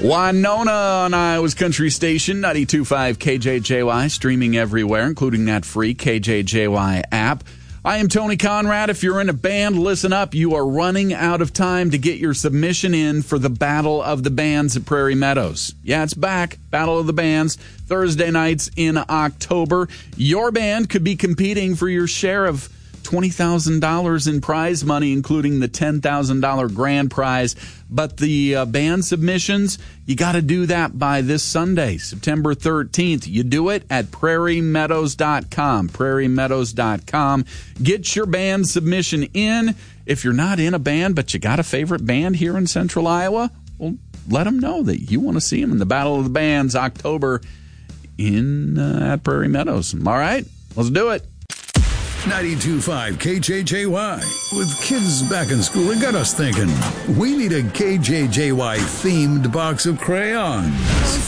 Winona on Iowa's Country Station, 92.5 KJJY, streaming everywhere, including that free KJJY app. I am Tony Conrad. If you're in a band, listen up. You are running out of time to get your submission in for the Battle of the Bands at Prairie Meadows. Yeah, it's back. Battle of the Bands, Thursday nights in October. Your band could be competing for your share of $20,000 in prize money, including the $10,000 grand prize. But the band submissions, you got to do that by this Sunday, September 13th. You do it at prairiemeadows.com, prairiemeadows.com. Get your band submission in. If you're not in a band, but you got a favorite band here in Central Iowa, well, let them know that you want to see them in the Battle of the Bands, October at Prairie Meadows. All right, let's do it. 92.5 KJJY. With kids back in school, it got us thinking, we need a KJJY-themed box of crayons.